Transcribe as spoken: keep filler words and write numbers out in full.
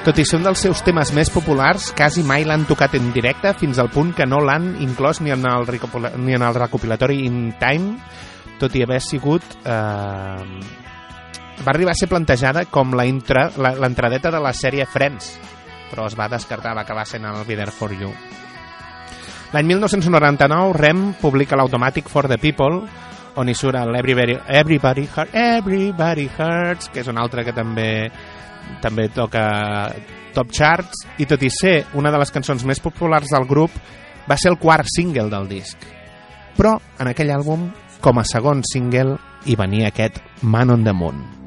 Tot i ser un dels seus temes més populars, quasi mai l'han tocat en directe, fins al punt que no l'han inclòs ni en el, ni en el recopilatori In Time, tot i haver sigut... Eh, va arribar a ser plantejada com la intra, la, l'entradeta de la sèrie Friends, però es va descartar, va acabar sent el Be There For You. L'any mil nou-cents noranta-nou, Rem publica l'Automatic For The People, on hi surt el Everybody, Everybody, Hurt, Everybody Hurts, que és un altre que també també toca top charts, i tot i ser una de les cançons més populars del grup, va ser el quart single del disc. Però en aquell àlbum, com a segon single, hi venia aquest Man on the Moon.